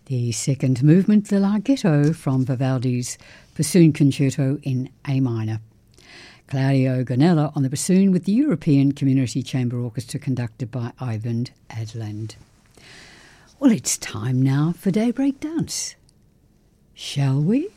The second movement, the Larghetto from Vivaldi's Bassoon Concerto in A minor. Claudio Gonella on the bassoon with the European Community Chamber Orchestra conducted by Eyvind Adland. Well, it's time now for Daybreak Dance. Shall we?